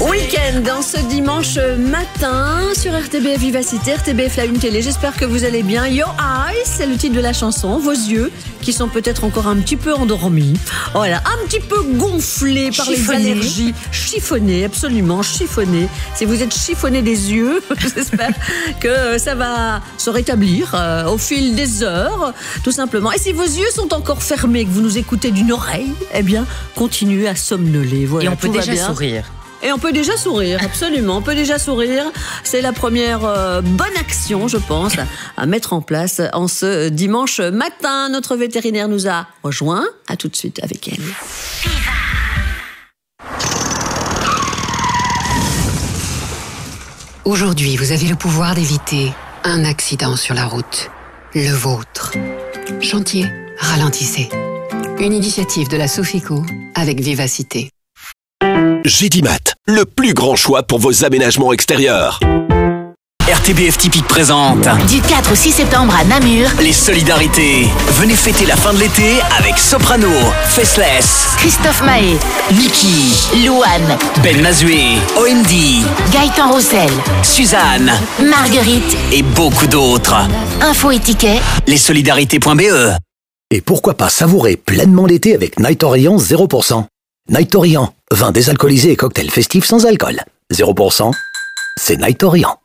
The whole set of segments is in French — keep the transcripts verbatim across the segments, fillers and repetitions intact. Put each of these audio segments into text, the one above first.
Week-end dans ce dimanche matin sur R T B F Vivacité, R T B F la Une Télé. J'espère que vous allez bien. Your Eyes, c'est le titre de la chanson. Vos yeux qui sont peut-être encore un petit peu endormis. Voilà, un petit peu gonflés par Chiffonné. les allergies. Chiffonnés, absolument, chiffonnés. Si vous êtes chiffonné des yeux, j'espère que ça va se rétablir euh, au fil des heures, tout simplement. Et si vos yeux sont encore fermés, que vous nous écoutez d'une oreille, eh bien, continuez à somnoler. Voilà, Et on peut tout va déjà bien. sourire. Et on peut déjà sourire, absolument. On peut déjà sourire. C'est la première euh, bonne action, je pense, à, à mettre en place en ce dimanche matin. Notre vétérinaire nous a rejoint. À tout de suite avec elle. Aujourd'hui, vous avez le pouvoir d'éviter un accident sur la route. Le vôtre. Chantier, ralentissez. Une initiative de la Sofico avec Vivacité. Gédimat, le plus grand choix pour vos aménagements extérieurs. R T B F Typique présente Du quatre au six septembre à Namur, les solidarités. Venez fêter la fin de l'été avec Soprano, Faceless, Christophe Mahé, Niki, Louane, Ben Mazué, O M D, Gaëtan Roussel, Suzanne Marguerite. et beaucoup d'autres. Info et tickets, Lessolidarités point B E. Et pourquoi pas savourer pleinement l'été avec Night Orient zéro pour cent. Night Orient, vin désalcoolisé et cocktail festif sans alcool. zéro pour cent, c'est Night Orient.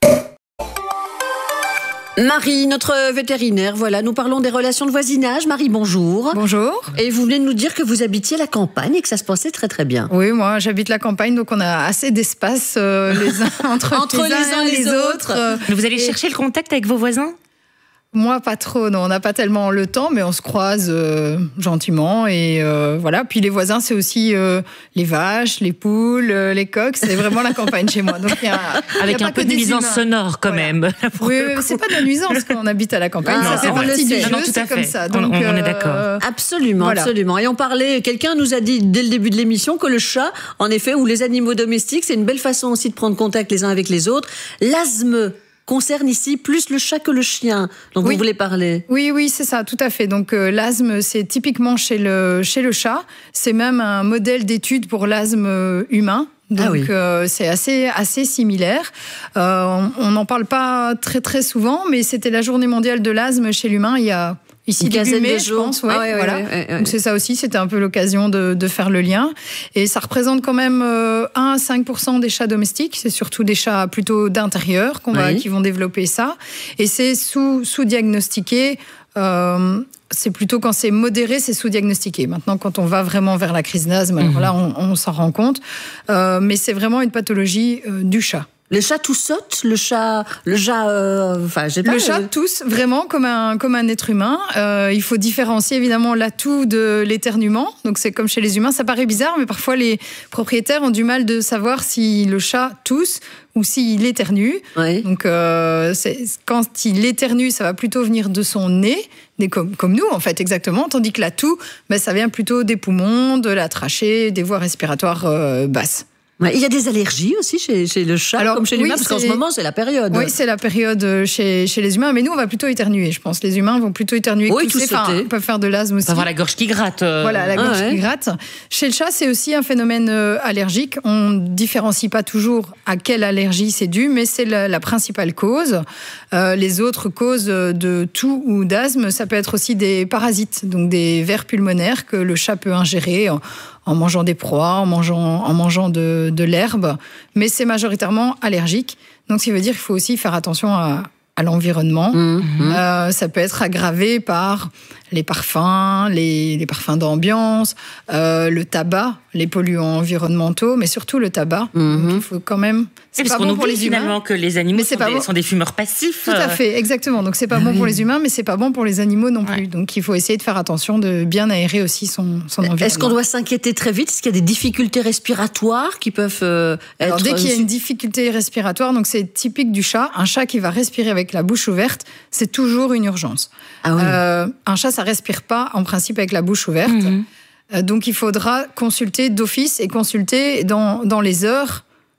Marie, notre vétérinaire, voilà, nous parlons des relations de voisinage. Marie, bonjour. Bonjour. Et vous venez de nous dire que vous habitiez la campagne et que ça se passait très très bien. Oui, moi j'habite la campagne, donc on a assez d'espace euh, les uns entre, Entre les uns et les autres. Euh, Mais vous allez et- chercher le contact avec vos voisins? Moi, pas trop, non, on n'a pas tellement le temps, mais on se croise euh, gentiment. Et euh, voilà. Puis les voisins, c'est aussi euh, les vaches, les poules, euh, les coqs. C'est vraiment la campagne chez moi. Donc, il y a, il y a Avec pas un peu que de des nuisance humains. sonore quand Voilà. même. Pour Oui, le oui, coup. c'est pas de la nuisance quand on habite à la campagne. Ah, ça fait on le partie sait. du Non, jeu, non, tout à c'est comme fait. ça. On- Donc, on- on est euh, d'accord. Absolument, Voilà. absolument. Et on parlait, quelqu'un nous a dit dès le début de l'émission que le chat, en effet, ou les animaux domestiques, c'est une belle façon aussi de prendre contact les uns avec les autres. L'asthme concerne ici plus le chat que le chien dont Oui. vous voulez parler. Oui, oui, c'est ça, tout à fait. Donc euh, l'asthme, c'est typiquement chez le, chez le chat. C'est même un modèle d'étude pour l'asthme euh, humain. Donc Ah oui. euh, c'est assez, assez similaire. Euh, on n'en parle pas très très souvent, mais c'était la journée mondiale de l'asthme chez l'humain il y a ici Une début quinzaine mai, de je jours. pense. Ouais, Ah ouais, ouais, voilà. ouais, ouais, ouais. Donc c'est ça aussi, c'était un peu l'occasion de, de faire le lien. Et ça représente quand même euh, un à cinq pour cent des chats domestiques. C'est surtout des chats plutôt d'intérieur qu'on va, Oui. qui vont développer ça. Et c'est sous, sous-diagnostiqué. Euh, c'est plutôt quand c'est modéré, c'est sous-diagnostiqué. Maintenant, quand on va vraiment vers la crise d'asthme, alors là, on, on s'en rend compte. Euh, mais c'est vraiment une pathologie euh, du chat. Le chat tout saute, le chat, le chat, euh, enfin, j'ai pas. Le chat, euh, tous, vraiment comme un, comme un être humain. Euh, il faut différencier évidemment l'atout de l'éternuement. Donc c'est comme chez les humains, ça paraît bizarre, mais parfois les propriétaires ont du mal de savoir si le chat tousse ou s'il éternue. oui. Donc euh, c'est- quand il éternue, ça va plutôt venir de son nez, des, comme, comme nous en fait exactement, tandis que la toux, ben, ça vient plutôt des poumons, de la trachée, des voies respiratoires euh, basses. Ouais, il y a des allergies aussi chez, chez le chat, Alors, comme chez oui, l'humain, parce qu'en c'est- ce moment, c'est la période. Oui, c'est la période chez, chez les humains, mais nous, on va plutôt éternuer, je pense. Les humains vont plutôt éternuer, Oui, tousser, tout sauter. enfin, peuvent faire de l'asthme On aussi. va avoir la gorge qui gratte. euh. Voilà, la Ah gorge ouais. qui gratte. Chez le chat, c'est aussi un phénomène euh, allergique. On ne différencie pas toujours à quelle allergie c'est dû, mais c'est la, la principale cause. Euh, les autres causes de toux ou d'asthme, ça peut être aussi des parasites, donc des vers pulmonaires que le chat peut ingérer en, en mangeant des proies, en mangeant, en mangeant de, de l'herbe. Mais c'est majoritairement allergique. Donc, ce qui veut dire qu'il faut aussi faire attention à, à l'environnement. Mhm. Euh, ça peut être aggravé par les parfums, les, les parfums d'ambiance, euh, le tabac, les polluants environnementaux, mais surtout le tabac. Mhm. Donc, il faut quand même. Oui, C'est parce pas qu'on bon pour oublie les humains. finalement que les animaux Mais c'est sont pas des, bon. sont des fumeurs passifs. Tout à fait, exactement. Donc c'est pas bon pour les humains, mais c'est pas bon pour les animaux non plus. Ouais. Donc il faut essayer de faire attention de bien aérer aussi son, son environnement. Est-ce qu'on doit s'inquiéter très vite? Est-ce qu'il y a des difficultés respiratoires qui peuvent euh, être... Alors, dès qu'il y a une difficulté respiratoire, donc c'est typique du chat, un chat qui va respirer avec la bouche ouverte, c'est toujours une urgence. Ah oui. Euh, un chat, ça respire pas en principe avec la bouche ouverte. Mhm. Euh, donc il faudra consulter d'office et consulter dans, dans les heures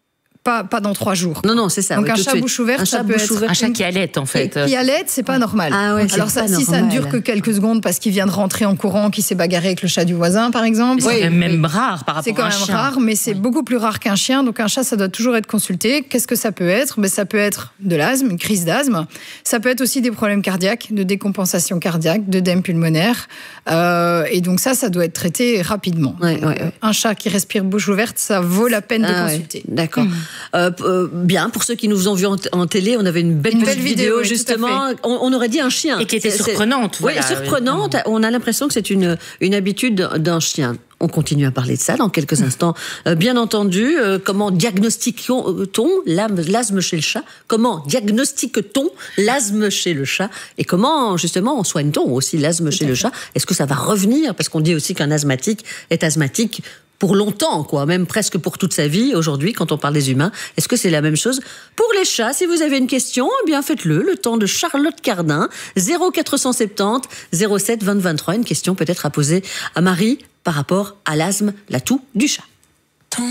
pas, pas dans trois jours. Non, non, c'est ça. Donc oui, un tout de chat suite. bouche ouverte, un ça chat peut bouche être ouverte. Un chat qui allait, en fait. Qui allait, c'est pas normal. Ah ouais, c'est Alors ça, pas si ça ne normal. dure que quelques secondes parce qu'il vient de rentrer en courant, qu'il s'est bagarré avec le chat du voisin, par exemple. C'est Oui, quand même oui. rare par rapport C'est quand à un même chien. rare, mais c'est beaucoup plus rare qu'un chien. Donc un chat, ça doit toujours être consulté. Qu'est-ce que ça peut être? Ben, ça peut être de l'asthme, une crise d'asthme. Ça peut être aussi des problèmes cardiaques, de décompensation cardiaque, d'œdème pulmonaire. Euh, et donc ça, ça doit être traité rapidement. Ouais, ouais, ouais. Un chat qui respire bouche ouverte, ça vaut la peine de Ah ouais, consulter. D'accord. Euh, euh, bien, pour ceux qui nous ont vus en, en télé, on avait une belle Une petite belle vidéo, vidéo, oui, tout à justement. On, on aurait dit un chien. Et qui était C'est- c'est- surprenante, Oui, voilà. surprenante. On a l'impression que c'est une, une habitude d'un chien. On continue à parler de ça dans quelques instants. Euh, bien entendu, euh, comment diagnostique-t-on l'asthme chez le chat? Comment diagnostique-t-on l'asthme chez le chat? Et comment, justement, en soigne-t-on aussi l'asthme chez le chat? Est-ce que ça va revenir? Parce qu'on dit aussi qu'un asthmatique est asthmatique pour longtemps, quoi, même presque pour toute sa vie. Aujourd'hui, quand on parle des humains, est-ce que c'est la même chose pour les chats? Si vous avez une question, eh bien faites-le, le temps de Charlotte Cardin, zéro quatre cent soixante-dix, zéro sept, vingt, vingt-trois, une question peut-être à poser à Marie par rapport à l'asthme, la toux du chat.